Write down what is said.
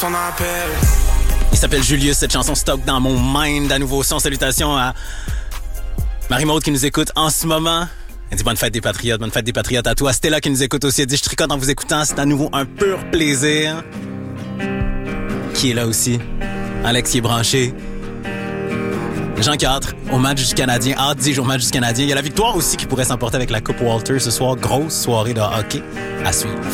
Ton appel. Il s'appelle Julius, cette chanson stock dans mon mind à nouveau son. Salutations à Marie-Maude qui nous écoute en ce moment. Elle dit bonne fête des patriotes à toi. Stella qui nous écoute aussi, elle dit je tricote en vous écoutant, c'est à nouveau un pur plaisir. Qui est là aussi? Alex qui est branché. Jean 4 au match du Canadien. Dis-je au match du Canadien. Il y a la victoire aussi qui pourrait s'emporter avec la Coupe Walter ce soir. Grosse soirée de hockey à suivre.